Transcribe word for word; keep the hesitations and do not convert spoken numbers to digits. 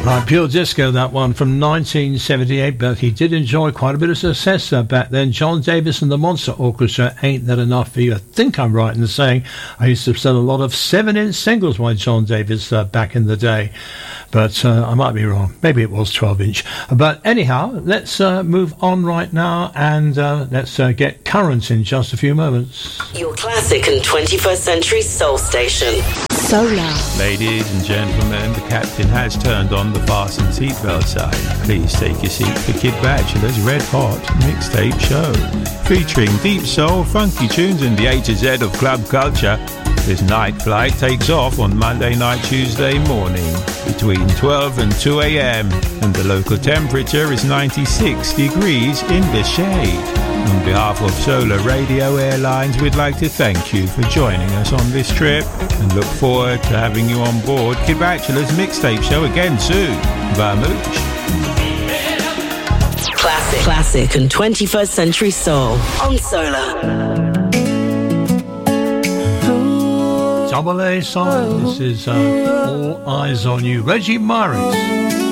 Right, Pure Disco, that one from nineteen seventy-eight, but he did enjoy quite a bit of success uh, back then. John Davis and the Monster Orchestra, Ain't That Enough For You. I think I'm right in saying I used to sell a lot of seven-inch singles by John Davis uh, back in the day, but uh, I might be wrong. Maybe it was twelve-inch. But anyhow, let's uh, move on right now, and uh, let's uh, get current in just a few moments. Your classic and twenty-first century soul station. Solar. Ladies and gentlemen, the captain has turned on the fasten seatbelt sign. Please take your seat for Kid Bachelor's Red Hot Mixtape Show. Featuring deep soul, funky tunes and the A to Z of club culture, this night flight takes off on Monday night, Tuesday morning between twelve and two a.m. and the local temperature is ninety-six degrees in the shade. On behalf of Solar Radio Airlines, we'd like to thank you for joining us on this trip and look forward to having you on board Kid Bachelor's Mixtape Show again soon. Vamoosh. Classic. Classic and twenty-first century soul on Solar. Double A song. This is uh, All Eyes on You. Reggie Morris.